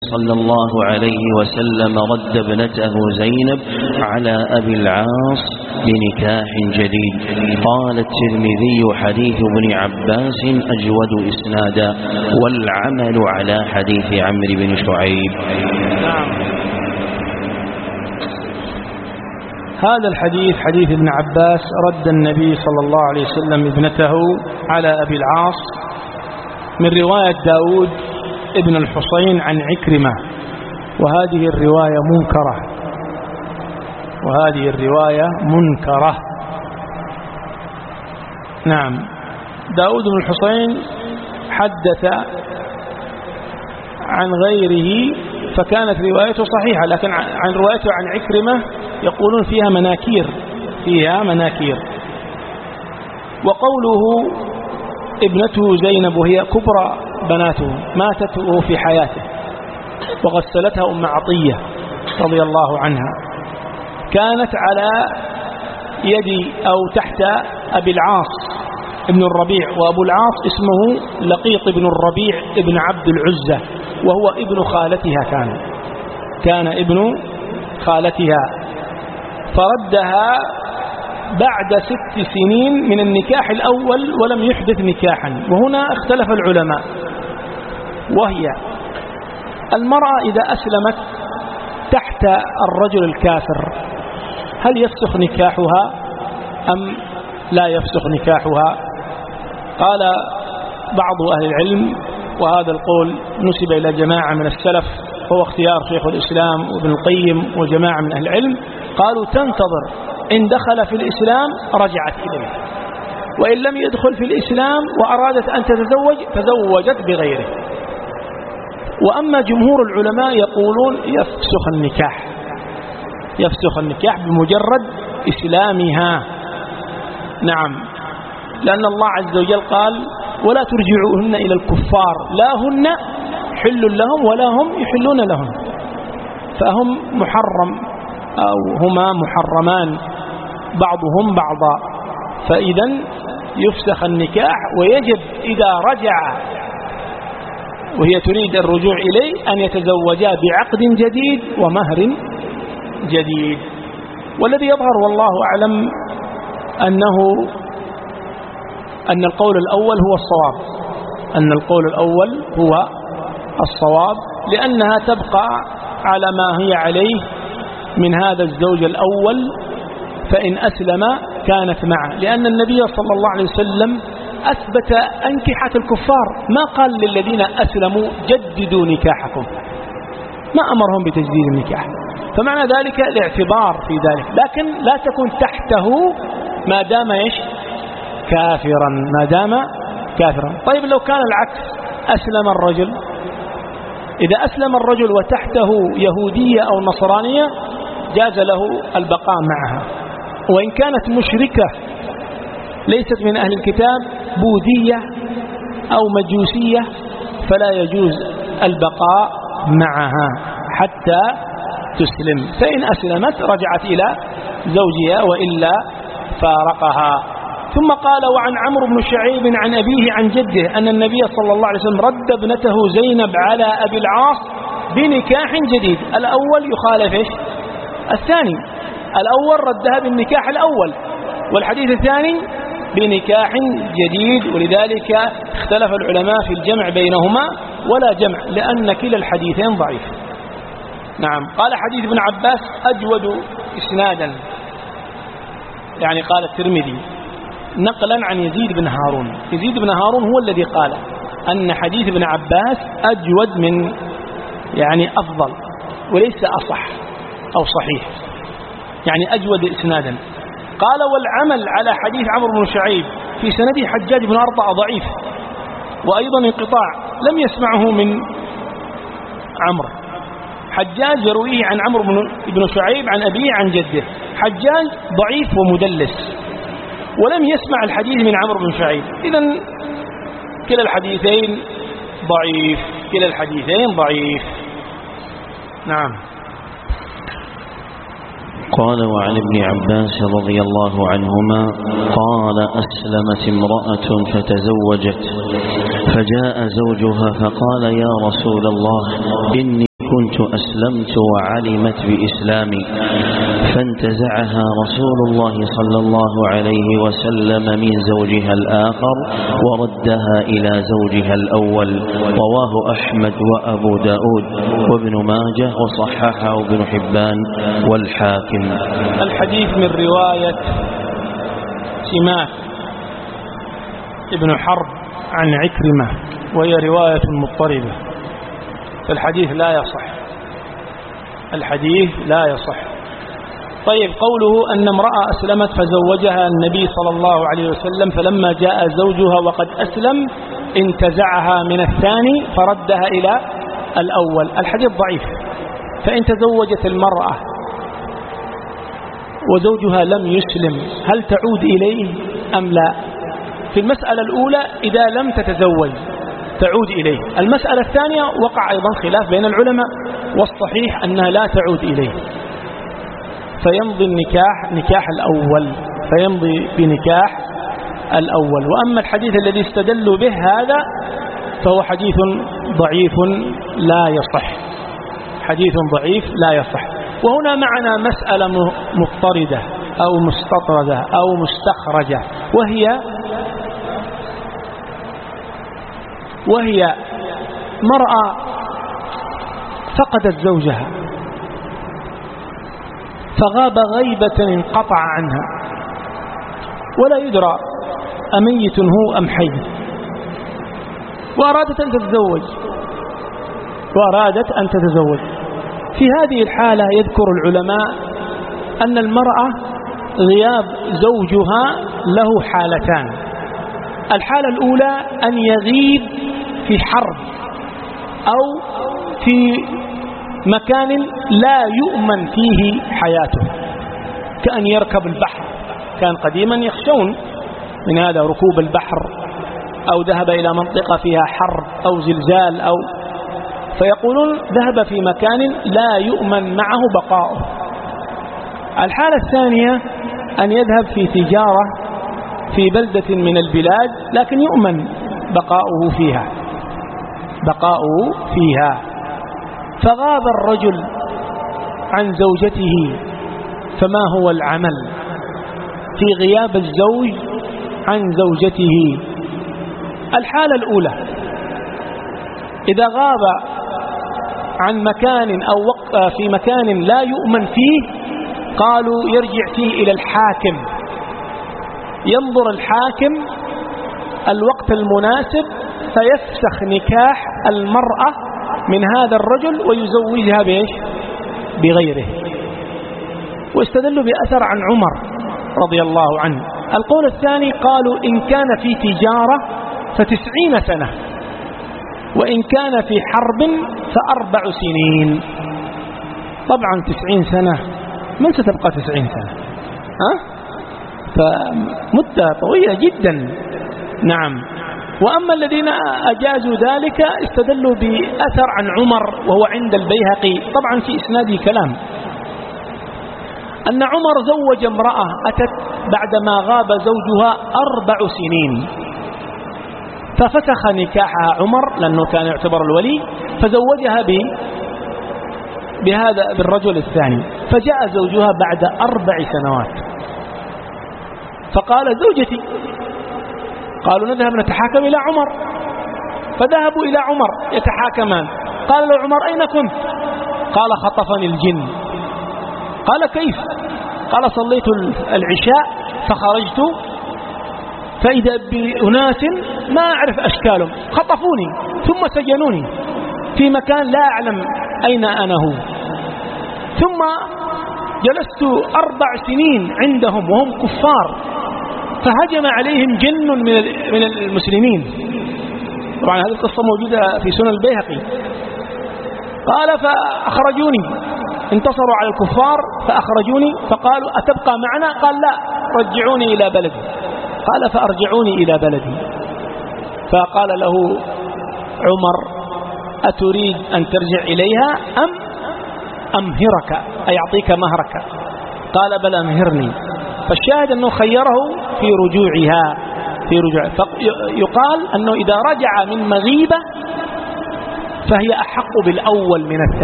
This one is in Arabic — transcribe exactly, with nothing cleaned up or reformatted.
صلى الله عليه وسلم رد ابنته زينب على أبي العاص بنكاح جديد. قال الترمذي حديث ابن عباس أجود إسنادا والعمل على حديث عمرو بن شعيب. هذا الحديث حديث ابن عباس رد النبي صلى الله عليه وسلم ابنته على أبي العاص من رواية داود ابن الحصين عن عكرمة، وهذه الرواية منكرة وهذه الرواية منكرة نعم. داود بن الحصين حدث عن غيره فكانت روايته صحيحة، لكن عن روايته عن عكرمة يقولون فيها مناكير فيها مناكير. وقوله ابنته زينب وهي كبرى بناته ماتت وهو في حياته وغسلتها أم عطية رضي الله عنها، كانت على يد أو تحت أبي العاص ابن الربيع، وأبو العاص اسمه لقيط بن الربيع ابن عبد العزة، وهو ابن خالتها كان كان ابن خالتها، فردها بعد ست سنين من النكاح الأول ولم يحدث نكاحا. وهنا اختلف العلماء، وهي المرأة إذا أسلمت تحت الرجل الكافر هل يفسخ نكاحها أم لا يفسخ نكاحها؟ قال بعض أهل العلم، وهذا القول نسب إلى جماعة من السلف هو اختيار شيخ الإسلام وابن القيم وجماعة من أهل العلم، قالوا تنتظر إن دخل في الإسلام رجعت إليه، وإن لم يدخل في الإسلام وأرادت أن تتزوج تزوجت بغيره. وأما جمهور العلماء يقولون يفسخ النكاح يفسخ النكاح بمجرد إسلامها. نعم، لأن الله عز وجل قال ولا ترجعوهن إلى الكفار لا هن حل لهم ولا هم يحلون لهم، فهم محرم أو هما محرمان بعضهم بعضا، فإذا يفسخ النكاح ويجب إذا رجع وهي تريد الرجوع إليه أن يتزوجا بعقد جديد ومهر جديد. والذي يظهر والله أعلم أنه أن القول الأول هو الصواب أن القول الأول هو الصواب لأنها تبقى على ما هي عليه من هذا الزوج الأول، فإن أسلم كانت معه، لأن النبي صلى الله عليه وسلم أثبت أنكحة الكفار، ما قال للذين أسلموا جددوا نكاحكم، ما أمرهم بتجديد النكاح، فمعنى ذلك الاعتبار في ذلك، لكن لا تكون تحته ما دام إيش كافرا ما دام كافرا. طيب لو كان العكس، أسلم الرجل، إذا أسلم الرجل وتحته يهودية أو نصرانية جاز له البقاء معها، وإن كانت مشركة ليست من أهل الكتاب بوذية أو مجوسية فلا يجوز البقاء معها حتى تسلم، فإن أسلمت رجعت إلى زوجها وإلا فارقها. ثم قال وعن عمرو بن شعيب عن أبيه عن جده أن النبي صلى الله عليه وسلم رد ابنته زينب على أبي العاص بنكاح جديد. الأول يخالف إيش؟ الثاني، الأول ردها بالنكاح الأول، والحديث الثاني بنكاح جديد، ولذلك اختلف العلماء في الجمع بينهما ولا جمع لأن كلا الحديثين ضعيف. نعم. قال حديث ابن عباس أجود إسنادا، يعني قال الترمذي نقلا عن يزيد بن هارون. يزيد بن هارون هو الذي قال أن حديث ابن عباس أجود من يعني أفضل وليس أصح أو صحيح، يعني أجود إسنادا. قال والعمل على حديث عمرو بن شعيب في سنده حجاج بن أرطع ضعيف، وأيضا انقطاع لم يسمعه من عمرو. حجاج يرويه عن عمرو بن شعيب عن أبيه عن جده، حجاج ضعيف ومدلس ولم يسمع الحديث من عمرو بن شعيب، إذن كلا الحديثين ضعيف كلا الحديثين ضعيف. نعم. قال وعن ابن عباس رضي الله عنهما قال أسلمت امرأة فتزوجت فجاء زوجها فقال يا رسول الله إني كنت أسلمت وعلمت بإسلامي، فانتزعها رسول الله صلى الله عليه وسلم من زوجها الآخر وردها إلى زوجها الأول. رواه أحمد وأبو داود وابن ماجه وصححه ابن حبان والحاكم. الحديث من رواية سماك ابن حرب عن عكرمة، وهي رواية مضطربة، فالحديث لا يصح، الحديث لا يصح. طيب، قوله أن امرأة أسلمت فزوجها النبي صلى الله عليه وسلم، فلما جاء زوجها وقد أسلم انتزعها من الثاني فردها إلى الأول. الحديث ضعيف، فإن تزوجت المرأة وزوجها لم يسلم هل تعود إليه أم لا؟ في المسألة الأولى إذا لم تتزوج تعود إليه. المسألة الثانية وقع أيضا خلاف بين العلماء، والصحيح أنها لا تعود إليه، فيمضي النكاح نكاح الأول، فيمضي بنكاح الأول. وأما الحديث الذي استدلوا به هذا فهو حديث ضعيف لا يصح، حديث ضعيف لا يصح. وهنا معنا مسألة مضطردة أو مستطردة أو مستخرجة، وهي وهي مرأة فقدت زوجها فغاب غيبة انقطع عنها ولا يدرى أميت هو أم حي، وأرادت أن تتزوج وأرادت أن تتزوج في هذه الحالة يذكر العلماء أن المرأة غياب زوجها له حالتان. الحالة الأولى أن يغيب في حرب أو في مكان لا يؤمن فيه حياته، كأن يركب البحر، كان قديما يخشون من هذا ركوب البحر، أو ذهب إلى منطقة فيها حرب أو زلزال، أو فيقولون ذهب في مكان لا يؤمن معه بقاؤه. الحالة الثانية أن يذهب في تجارة في بلدة من البلاد لكن يؤمن بقاؤه فيها بقاؤه فيها فغاب الرجل عن زوجته، فما هو العمل في غياب الزوج عن زوجته؟ الحالة الأولى إذا غاب عن مكان أو وقع في مكان لا يؤمن فيه قالوا يرجع فيه إلى الحاكم، ينظر الحاكم الوقت المناسب فيفسخ نكاح المرأة من هذا الرجل ويزوجها بإيش؟ بغيره. واستدلوا بأثر عن عمر رضي الله عنه. القول الثاني قالوا إن كان في تجارة فتسعين سنة، وإن كان في حرب فأربع سنين. طبعا تسعين سنة من ستبقى تسعين سنة؟ ها؟ فمدة طويلة جدا. نعم. وأما الذين أجازوا ذلك استدلوا بأثر عن عمر وهو عند البيهقي، طبعا في إسناده كلام، أن عمر زوج امرأة أتت بعدما غاب زوجها أربع سنين، ففسخ نكاحها عمر لأنه كان يعتبر الولي، فزوجها ب بهذا بالرجل الثاني، فجاء زوجها بعد أربع سنوات فقال زوجتي، قالوا نذهب نتحاكم إلى عمر، فذهبوا إلى عمر يتحاكمان. قال له عمر أين كنت؟ قال خطفني الجن. قال كيف؟ قال صليت العشاء فخرجت فإذا بأناس ما أعرف أشكالهم خطفوني ثم سجنوني في مكان لا أعلم أين أنا هو، ثم جلست أربع سنين عندهم وهم كفار، فهجم عليهم جن من المسلمين. طبعا هذه القصة موجودة في سنن البيهقي. قال فأخرجوني، انتصروا على الكفار فأخرجوني، فقالوا أتبقى معنا؟ قال لا، رجعوني إلى بلدي. قال فأرجعوني إلى بلدي. فقال له عمر أتريد أن ترجع إليها أم أمهرك أي أعطيك مهرك؟ قال بل أمهرني. فالشاهد أنه خيره في رجوعها في رجوع. فيقال أنه إذا رجع من مغيبة فهي أحق بالأول من الثاني.